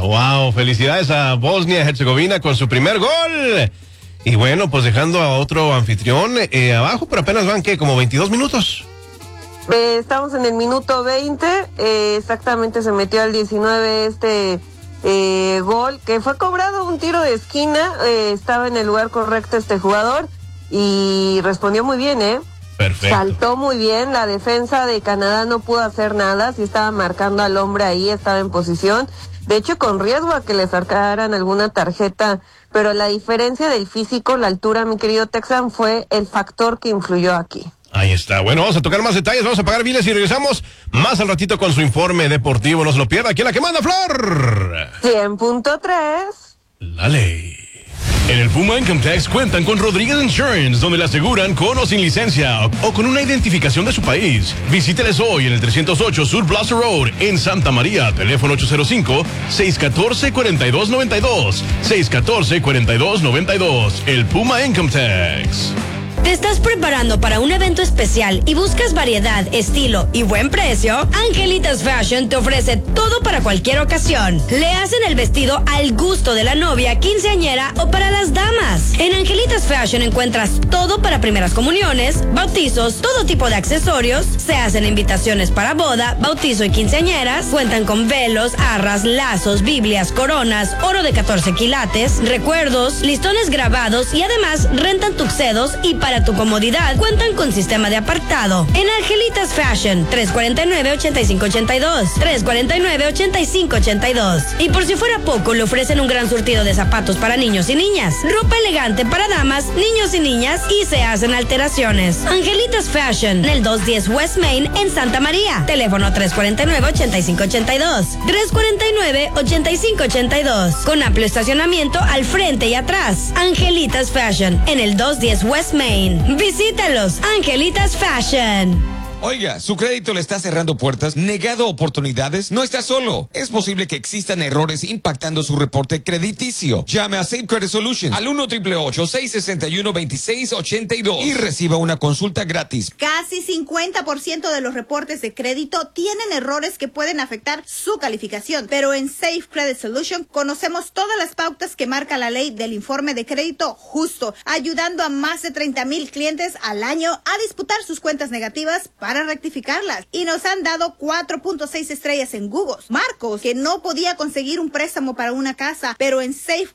Wow, felicidades a Bosnia-Herzegovina con su primer gol. Y bueno, pues dejando a otro anfitrión abajo, pero apenas van, ¿qué? Como 22 minutos. Estamos en el minuto 20, exactamente se metió al 19 gol, que fue cobrado un tiro de esquina, estaba en el lugar correcto este jugador y respondió muy bien, Perfecto. Saltó muy bien, la defensa de Canadá no pudo hacer nada, sí estaba marcando al hombre ahí, estaba en posición, de hecho con riesgo a que le sacaran alguna tarjeta, pero la diferencia del físico, la altura, mi querido Texan, fue el factor que influyó aquí. Ahí está. Bueno, vamos a tocar más detalles, vamos a pagar biles y regresamos más al ratito con su informe deportivo. No se lo pierda. ¿Quién la que manda, Flor? 100.3. La ley. En el Puma Income Tax cuentan con Rodríguez Insurance, donde le aseguran con o sin licencia o con una identificación de su país. Visíteles hoy en el 308 Sur Plaza Road en Santa María. Teléfono 805-614-4292. 614-4292. El Puma Income Tax. ¿Te estás preparando para un evento especial y buscas variedad, estilo y buen precio? Angelitas Fashion te ofrece todo para cualquier ocasión. Le hacen el vestido al gusto de la novia, quinceañera o para las damas. En Angelitas Fashion encuentras todo para primeras comuniones, bautizos, todo tipo de accesorios. Se hacen invitaciones para boda, bautizo y quinceañeras. Cuentan con velos, arras, lazos, biblias, coronas, oro de 14 quilates, recuerdos, listones grabados y además rentan tuxedos y para tu comodidad cuentan con sistema de apartado. En Angelitas Fashion, 349-8582, 349-8582. Y por si fuera poco, le ofrecen un gran surtido de zapatos para niños y niñas, ropa elegante para damas, niños y niñas y se hacen alteraciones. Angelitas Fashion, en el 210 West Main en Santa María. Teléfono 349-8582, 349-8582. Con amplio estacionamiento al frente y atrás. Angelitas Fashion, en el 210 West Main. Visítalos, Angelitas Fashion. Oiga, ¿su crédito le está cerrando puertas, negado oportunidades? No está solo. Es posible que existan errores impactando su reporte crediticio. Llame a Safe Credit Solutions al 1-888-661-2682 y reciba una consulta gratis. Casi 50% de los reportes de crédito tienen errores que pueden afectar su calificación, pero en Safe Credit Solutions conocemos todas las pautas que marca la ley del informe de crédito justo, ayudando a más de 30,000 clientes al año a disputar sus cuentas negativas para rectificarlas, y nos han dado 4.6 estrellas en Google. Marcos, que no podía conseguir un préstamo para una casa, pero en Safe